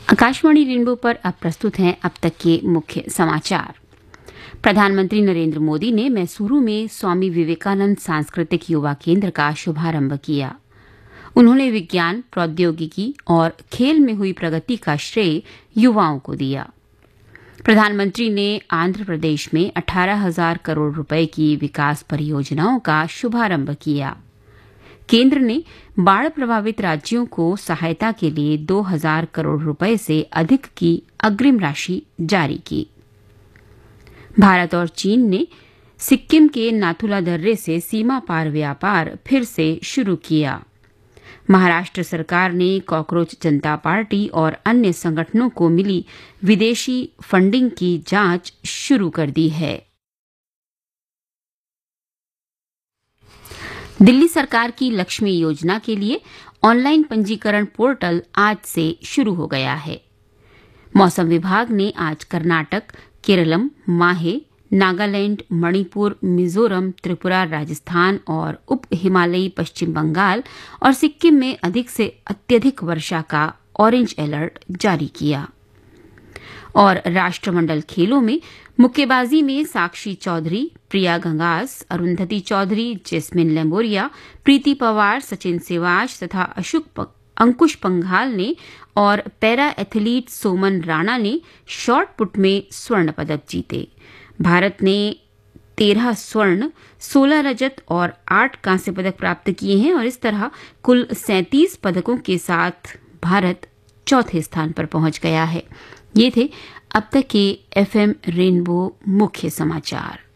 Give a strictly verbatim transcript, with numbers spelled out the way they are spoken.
Akashvani rainbow पर अब प्रस्तुत हैं अब तक के मुख्य समाचार। प्रधानमंत्री नरेंद्र मोदी ने मैसूरू में स्वामी विवेकानंद सांस्कृतिक युवा केंद्र का शुभारंभ किया। उन्होंने विज्ञान, प्रौद्योगिकी और खेल में हुई प्रगति का श्रेय युवाओं को दिया। प्रधानमंत्री ने आंध्र प्रदेश में अठारह हजार करोड़ रुपए की विकास परियोजनाओं का शुभारंभ किया। केंद्र ने बाढ़ प्रभावित राज्यों को सहायता के लिए दो हजार करोड़ रुपए से अधिक की अग्रिम राशि जारी की। भारत और चीन ने सिक्किम के नाथुला दर्रे से सीमा पार व्यापार फिर से शुरू किया। महाराष्ट्र सरकार ने कॉकरोच जनता पार्टी और अन्य संगठनों को मिली विदेशी फंडिंग की जांच शुरू कर दी है। दिल्ली सरकार की लक्ष्मी योजना के लिए ऑनलाइन पंजीकरण पोर्टल आज से शुरू हो गया है। मौसम विभाग ने आज कर्नाटक, केरलम, माहे, नागालैंड, मणिपुर, मिजोरम, त्रिपुरा, राजस्थान और उप हिमालयी पश्चिम बंगाल और सिक्किम में अधिक से अत्यधिक वर्षा का ऑरेंज अलर्ट जारी किया। और राष्ट्रमंडल खेलों में मुक्केबाजी में साक्षी चौधरी, प्रिया गंगास, अरुंधति चौधरी, जेस्मिन लेम्बोरिया, प्रीति पवार, सचिन सिवाच तथा अशुक अंकुश पंघाल ने और पैरा एथलीट सोमन राणा ने शॉट पुट में स्वर्ण पदक जीते। भारत ने तेरह स्वर्ण, सोलह रजत और आठ कांस्य पदक प्राप्त किए हैं और इस तरह कुल सैंतीस पदकों के साथ भारत चौथे स्थान पर पहुंच गया है। ये थे अब तक के एफएम रेनबो मुख्य समाचार।